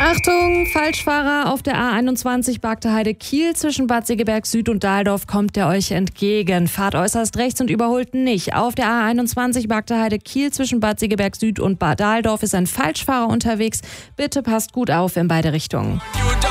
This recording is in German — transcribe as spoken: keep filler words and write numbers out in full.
Achtung, Falschfahrer auf der A einundzwanzig Bagdeheide Kiel zwischen Bad Segeberg Süd und Dahldorf kommt der euch entgegen. Fahrt äußerst rechts und überholt nicht. Auf der A einundzwanzig Bagdeheide Kiel zwischen Bad Segeberg Süd und Bad Dahldorf ist ein Falschfahrer unterwegs. Bitte passt gut auf in beide Richtungen.